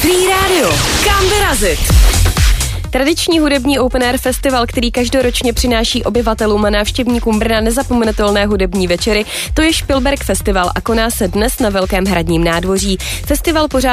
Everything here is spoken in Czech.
Free Radio. Kam vyrazit? Tradiční hudební open air festival, který každoročně přináší obyvatelům a návštěvníkům Brna nezapomenutelné hudební večery, to je Špilberk Festival a koná se dnes na Velkém hradním nádvoří. Festival pořádá